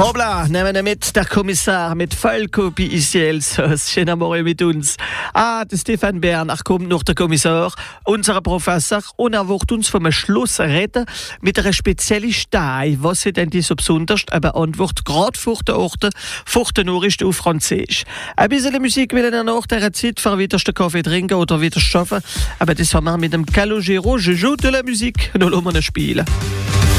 Hoppla, nehmen wir mit, der Kommissar mit Vollkopie ici Elsass. Schön am Morgen mit uns. Der Stefan Berner kommt noch, der Kommissar, unser Professor, und wird uns vom Schluss reden mit einer speziellen Stein. Was ist denn die so besonders? Eine Antwort gerade vor der Orte, vor der Nachricht auf Französisch. Ein bisschen Musik will er nach dieser Zeit, für wieder den Kaffee trinken oder wieder arbeiten. Aber das haben wir mit dem Calogero. Je joue de la musique. Nun lassen wir ihn spielen.